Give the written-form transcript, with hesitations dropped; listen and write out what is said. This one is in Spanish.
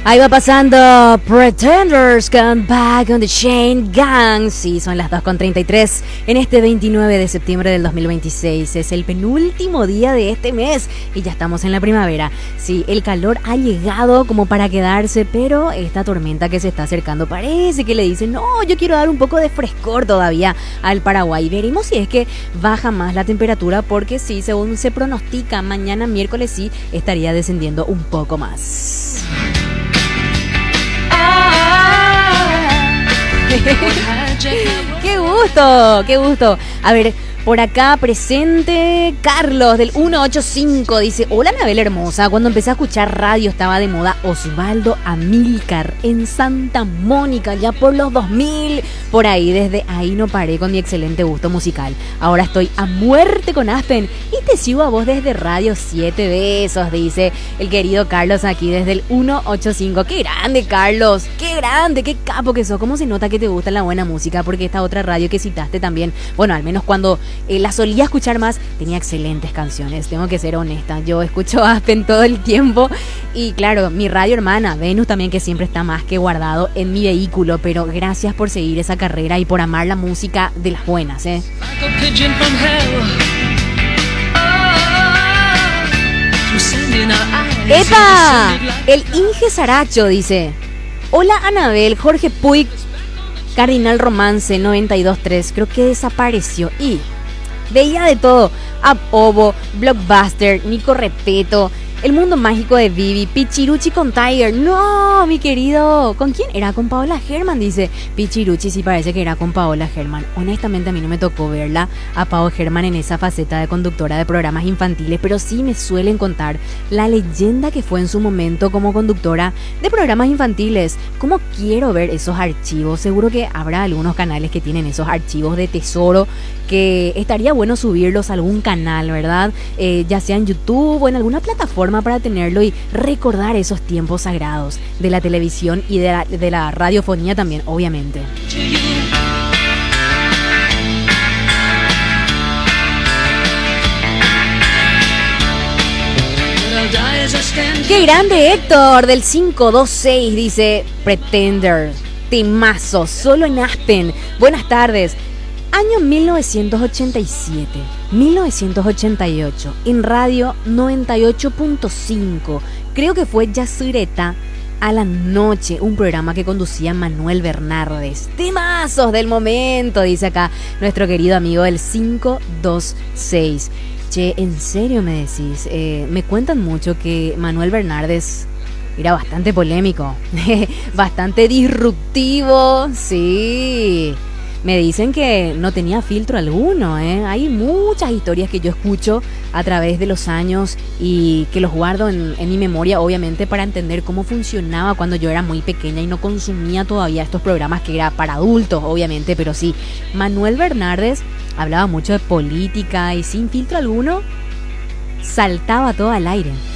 Ahí va pasando Pretenders Come Back on the Chain Gang. Sí, son las 2:33 en este 29 de septiembre del 2026. Es el penúltimo día de este mes y ya estamos en la primavera. Sí, el calor ha llegado como para quedarse, pero esta tormenta que se está acercando parece que le dice: no, yo quiero dar un poco de frescor todavía al Paraguay. Veremos si es que baja más la temperatura, porque sí, según se pronostica, mañana miércoles sí estaría descendiendo un poco más. ¡Qué gusto! ¡Qué gusto! A ver, por acá presente Carlos del 185 dice: hola Anabel hermosa, cuando empecé a escuchar radio estaba de moda Osvaldo Amílcar en Santa Mónica, ya por los 2000, por ahí, desde ahí no paré con mi excelente gusto musical. Ahora estoy a muerte con Aspen y te sigo a vos desde Radio 7 Besos, dice el querido Carlos aquí desde el 185. ¡Qué grande, Carlos! ¡Qué grande! ¡Qué capo que sos! ¿Cómo se nota que te gusta la buena música? Porque esta otra radio que citaste también, bueno, al menos cuando la solía escuchar más, tenía excelentes canciones, tengo que ser honesta. Yo escucho Aspen todo el tiempo y claro, mi radio hermana Venus también, que siempre está más que guardado en mi vehículo. Pero gracias por seguir esa carrera y por amar la música de las buenas, ¡Epa! El Inge Saracho dice: hola Anabel, Jorge Puig, Cardinal Romance 92.3, creo que desapareció y veía de todo: Abobo, Blockbuster, Nico Repeto, El Mundo Mágico de Vivi, Pichiruchi con Tiger. No, mi querido, ¿con quién? Era con Paola Germán, dice Pichiruchi. Sí, parece que era con Paola Germán. Honestamente a mí no me tocó verla a Paola Germán en esa faceta de conductora de programas infantiles, pero sí me suelen contar la leyenda que fue en su momento como conductora de programas infantiles. ¿Cómo quiero ver esos archivos? Seguro que habrá algunos canales que tienen esos archivos de tesoro, que estaría bueno subirlos a algún canal, ¿verdad? Ya sea en YouTube o en alguna plataforma, para tenerlo y recordar esos tiempos sagrados de la televisión y de la radiofonía también, obviamente. ¡Qué grande Héctor del 526! Dice: Pretenders, temazo, solo en Aspen. Buenas tardes. Año 1987, 1988, en radio 98.5, creo que fue Yacyretá a la noche, un programa que conducía Manuel Bernardes. Temazos del momento, dice acá nuestro querido amigo del 526. Che, ¿en serio me decís? Me cuentan mucho que Manuel Bernardes era bastante polémico, bastante disruptivo, sí. Me dicen que no tenía filtro alguno, Hay muchas historias que yo escucho a través de los años y que los guardo en mi memoria, obviamente, para entender cómo funcionaba cuando yo era muy pequeña y no consumía todavía estos programas que era para adultos, obviamente. Pero sí, Manuel Bernardes hablaba mucho de política y sin filtro alguno saltaba todo al aire.